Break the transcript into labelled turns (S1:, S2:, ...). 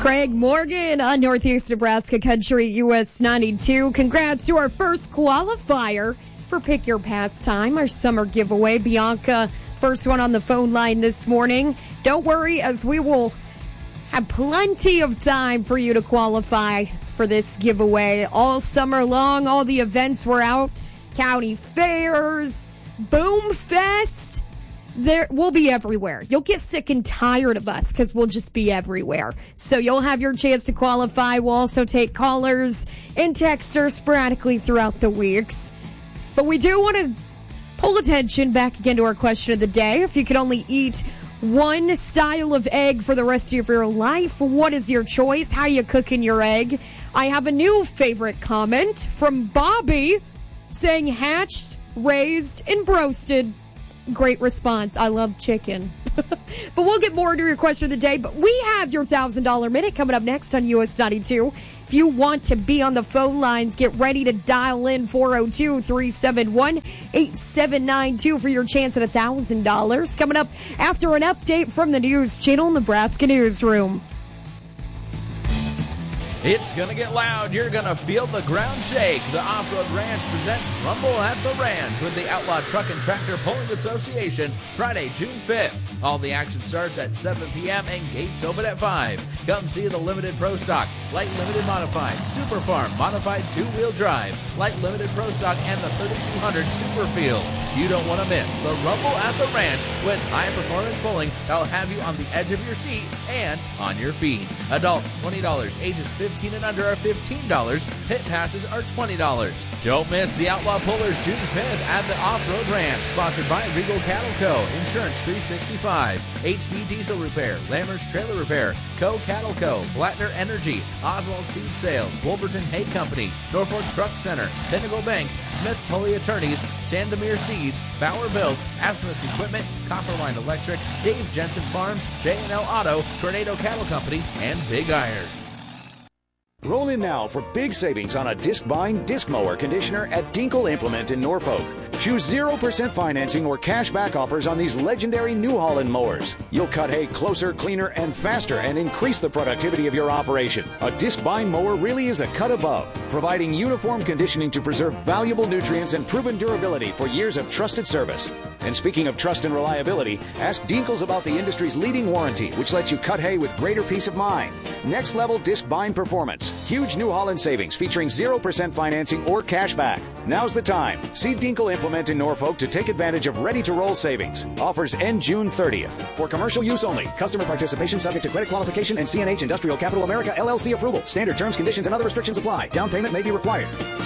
S1: Craig Morgan on Northeast Nebraska Country US 92. Congrats to our first qualifier for Pick Your Pastime, our summer giveaway. Bianca, first one on the phone line this morning. Don't worry, as we will have plenty of time for you to qualify for this giveaway. All summer long, all the events were out. County fairs, Boom Fest. We'll be everywhere. You'll get sick and tired of us because we'll just be everywhere. So you'll have your chance to qualify. We'll also take callers and texters sporadically throughout the weeks. But we do want to pull attention back again to our question of the day. If you could only eat one style of egg for the rest of your life, what is your choice? How you cooking your egg? I have a new favorite comment from Bobby saying hatched, raised, and broasted. Great response. I love chicken. But we'll get more into your question of the day. But we have your $1,000 minute coming up next on US 92. If you want to be on the phone lines, get ready to dial in 402-371-8792 for your chance at $1,000. Coming up after an update from the News Channel Nebraska Newsroom.
S2: It's going to get loud. You're going to feel the ground shake. The Off-Road Ranch presents Rumble at the Ranch with the Outlaw Truck and Tractor Pulling Association, Friday, June 5th. All the action starts at 7 p.m. and gates open at 5. Come see the Limited Pro Stock, Light Limited Modified, Super Farm Modified 2-Wheel Drive, Light Limited Pro Stock, and the 3200 Superfield. You don't want to miss the Rumble at the Ranch with high-performance pulling that'll have you on the edge of your seat and on your feet. Adults, $20. Ages 15 and under are $15. Pit passes are $20. Don't miss the Outlaw Pullers June 5th at the Off-Road Ranch, sponsored by Regal Cattle Co., Insurance 365, HD Diesel Repair, Lammers Trailer Repair, Co. Cattle Co., Blattner Energy, Oswald Seed Sales, Wolverton Hay Company, Norfolk Truck Center, Pinnacle Bank, Smith Pulley Attorneys, Sandomir Seeds, Bauer Built, Asmus Equipment, Copperline Electric, Dave Jensen Farms, J&L Auto, Tornado Cattle Company, and Big Iron.
S3: Roll in now for big savings on a disc-bind disc mower conditioner at Dinkle Implement in Norfolk. Choose 0% financing or cash back offers on these legendary New Holland mowers. You'll cut hay closer, cleaner, and faster and increase the productivity of your operation. A disc-bind mower really is a cut above, providing uniform conditioning to preserve valuable nutrients and proven durability for years of trusted service. And speaking of trust and reliability, ask Dinkles about the industry's leading warranty, which lets you cut hay with greater peace of mind. Next level disc bind performance. Huge New Holland savings featuring 0% financing or cash back. Now's the time. See Dinkle Implement in Norfolk to take advantage of ready-to-roll savings. Offers end June 30th. For commercial use only. Customer participation subject to credit qualification and CNH Industrial Capital America LLC approval. Standard terms, conditions, and other restrictions apply. Down payment may be required.